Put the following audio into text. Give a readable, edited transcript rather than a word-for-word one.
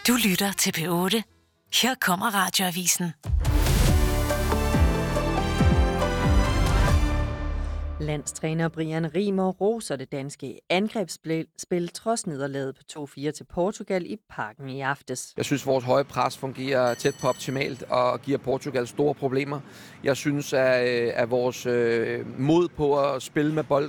Du lytter til P8. Her kommer Radioavisen. Landstræner Brian Riemer roser det danske angrebsspil trods nederlaget på 2-4 til Portugal i Parken i aftes. Jeg synes, vores høje pres fungerer tæt på optimalt og giver Portugal store problemer. Jeg synes, at vores mod på at spille med bold